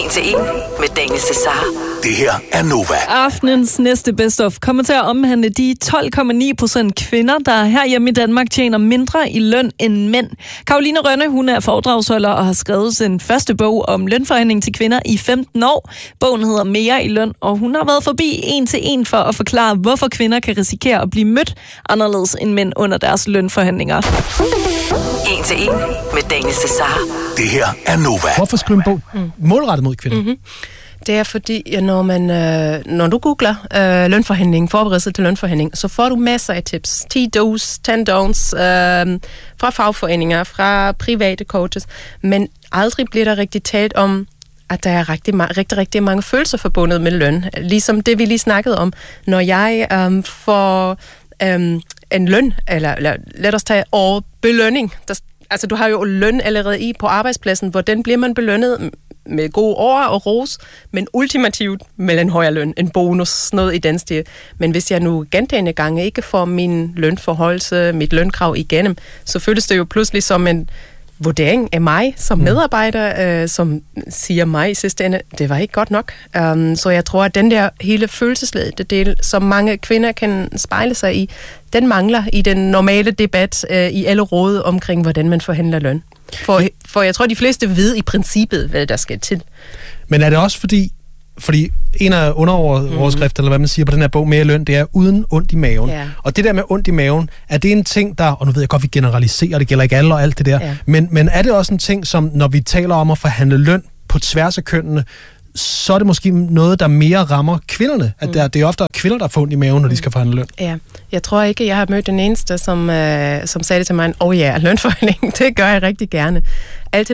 til en med Daniel Cesar. Det her er Nova. Aftenens næste Best Of kommer til at omhandle de 12,9% kvinder, der herhjemme i Danmark tjener mindre i løn end mænd. Caroline Rønne, hun er foredragsholder og har skrevet sin første bog om lønforhandling til kvinder i 15 år. Bogen hedder Mere i løn, og hun har været forbi en til en for at forklare, hvorfor kvinder kan risikere at blive mødt anderledes end mænd under deres lønforhandlinger. En til en med Daniel Cesar. Det her er Nova. Hvorfor skrive en bog målrettet mod kvinder? Mm-hmm. Det er fordi, når du googler lønforhandling, forberedelse til lønforhandling, så får du masser af tips. 10 do's, 10 don'ts fra fagforeninger, fra private coaches, men aldrig bliver der rigtig talt om, at der er rigtig mange følelser forbundet med løn. Ligesom det, vi lige snakkede om. Når jeg får en løn, eller lad os tage belønning. Altså, du har jo løn allerede på arbejdspladsen, hvordan bliver man belønnet med gode ord og ros, men ultimativt med en højere løn, en bonus, noget i den stil. Men hvis jeg nu gentagne gange ikke får min lønforholdelse, mit lønkrav igennem, så føles det jo pludselig som en vurdering af mig som medarbejder, som siger mig i sidste ende, det var ikke godt nok. Så jeg tror, at den der hele følelsesladede del, som mange kvinder kan spejle sig i, den mangler i den normale debat i alle råd omkring, hvordan man forhandler løn. For jeg tror, de fleste ved i princippet, hvad der skal til. Men er det også fordi en af underoverskrifter, eller hvad man siger på den her bog, Mere løn, det er uden ondt i maven. Ja. Og det der med ondt i maven, er det en ting, der, og nu ved jeg godt, vi generaliserer, det gælder ikke alle og alt det der, men er det også en ting, som når vi taler om at forhandle løn på tværs af kønnene, så er det måske noget, der mere rammer kvinderne. At det er ofte kvinder, der får ondt i maven, når de skal forhandle løn. Ja, jeg tror ikke, jeg har mødt den eneste, som sagde det til mig, lønforhandling, det gør jeg rigtig gerne. Altid.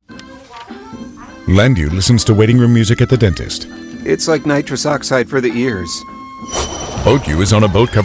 Landu listens to waiting room music at the dentist. It's like nitrous oxide for the ears. Boat U is on a boat covered